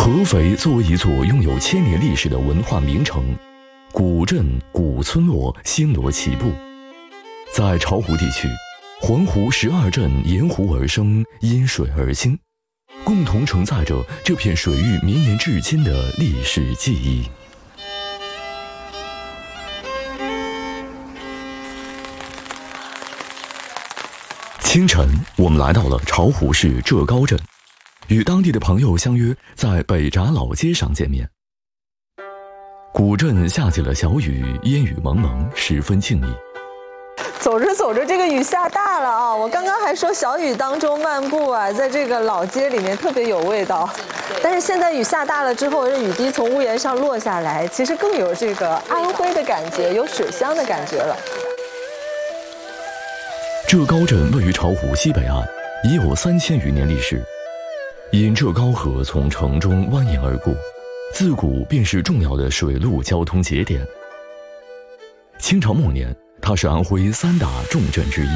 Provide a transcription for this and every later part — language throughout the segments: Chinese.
合肥作为一座拥有千年历史的文化名城，古镇古村落星罗棋布。在巢湖地区，环湖12镇沿湖而生，因水而兴，共同承载着这片水域绵延至今的历史记忆。清晨，我们来到了巢湖市浙高镇，与当地的朋友相约在北闸老街上见面。古镇下起了小雨，烟雨蒙蒙，十分静谧。 走着走着，这个雨下大了啊！我刚刚还说小雨当中漫步啊，在这个老街里面特别有味道。但是现在雨下大了之后，这雨滴从屋檐上落下来，其实更有这个安徽的感觉，有水乡的感觉了。 浙高镇位于巢湖西北岸，已有3000余年历史。因浙高河从城中蜿蜒而过，自古便是重要的水陆交通节点。清朝末年，它是安徽3大重镇之一。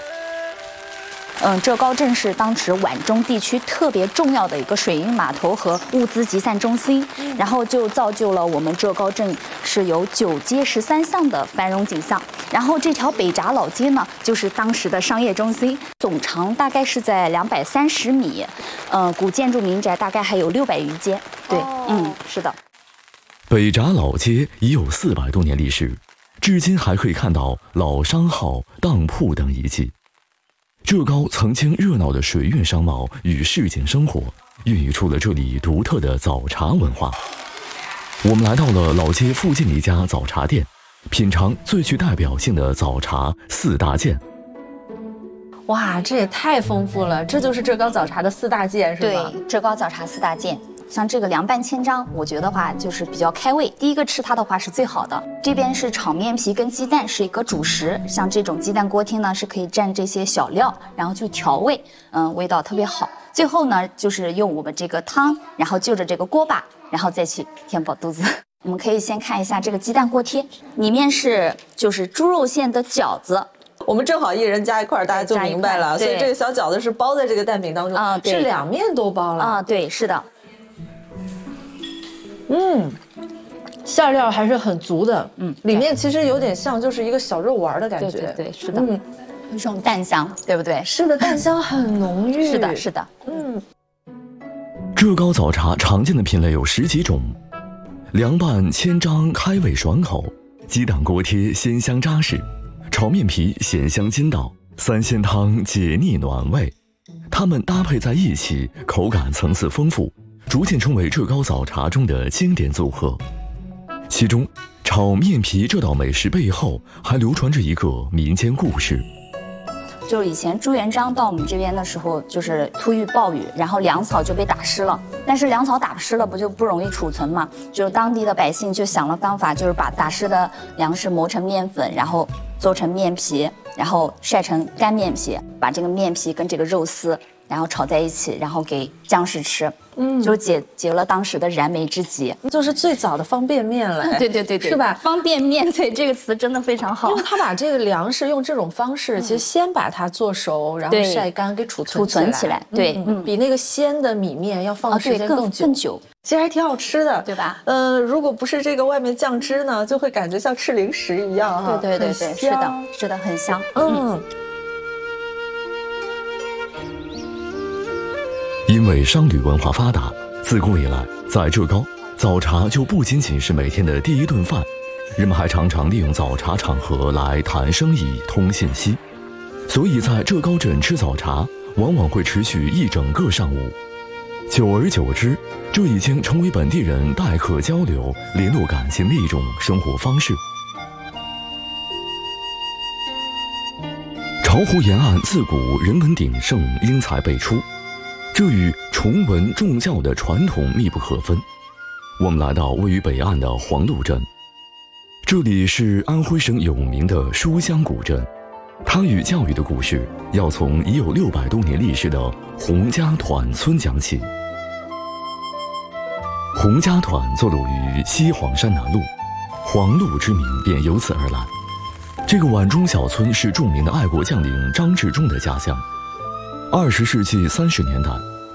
浙高镇是当时皖中地区特别重要的一个水运码头和物资集散中心，然后就造就了我们浙高镇是有9街13巷的繁荣景象。然后这条北闸老街呢，就是当时的商业中心，总长大概是在230米，古建筑民宅大概还有600余间。对，是的。 北闸老街已有400多年历史，至今还可以看到老商号、当铺等遗迹。浙高曾经热闹的水运商贸与市井生活，孕育出了这里独特的早茶文化。我们来到了老街附近的一家早茶店，品尝最具代表性的早茶4大件。 哇，这也太丰富了！这就是浙高早茶的4大件，是吗？ 对，浙高早茶4大件。像这个凉拌千张，我觉得话就是比较开胃。第一个吃它的话是最好的。这边是炒面皮跟鸡蛋是一个主食，像这种鸡蛋锅贴呢是可以蘸这些小料，然后去调味，味道特别好。最后呢就是用我们这个汤，然后就着这个锅巴，然后再去填饱肚子。我们可以先看一下这个鸡蛋锅贴，里面是就是猪肉馅的饺子。 我们正好一人加一块，大家就明白了。所以这个小饺子是包在这个蛋饼当中，是2面都包了。 对，是的。 馅料还是很足的，里面其实有点像就是一个小肉丸的感觉。 对，是的，有一种蛋香，对不对？ 是的，蛋香很浓郁。 是的。 浙高早茶常见的品类有10几种，凉拌千张开胃爽口，鸡蛋锅贴鲜香扎实，炒面皮咸香筋道，三鲜汤解腻暖胃。它们搭配在一起，口感层次丰富，逐渐成为浙高早茶中的经典组合。其中炒面皮这道美食背后还流传着一个民间故事。 就是以前朱元璋到我们这边的时候，就是突遇暴雨，然后粮草就被打湿了。但是粮草打湿了不就不容易储存嘛？就是当地的百姓就想了方法，就是把打湿的粮食磨成面粉，然后做成面皮，然后晒成干面皮，把这个面皮跟这个肉丝然后炒在一起，然后给将士吃，就解了当时的燃眉之急， 就是最早的方便面了。 对， 是吧？ 方便面，对这个词真的非常好。 因为他把这个粮食用这种方式，其实先把它做熟，然后晒干，给储存起来。 对， 比那个鲜的米面要放的时间更久。其实还挺好吃的， 对吧？ 如果不是这个外面酱汁呢，就会感觉像吃零食一样哈。 对，是的，很香。 因为商旅文化发达，自古以来，在浙高，早茶就不仅仅是每天的第一顿饭，人们还常常利用早茶场合来谈生意、通信息。所以在浙高镇吃早茶，往往会持续一整个上午。久而久之，这已经成为本地人待客交流、联络感情的一种生活方式。巢湖沿岸自古人文鼎盛，英才辈出，这与崇文重教的传统密不可分。我们来到位于北岸的黄鹿镇，这里是安徽省有名的书香古镇，它与教育的故事要从已有600多年历史的洪家团村讲起。洪家团坐落于西黄山南麓，黄鹿之名便由此而来。这个皖中小村是著名的爱国将领张治中的家乡。20世纪30年代，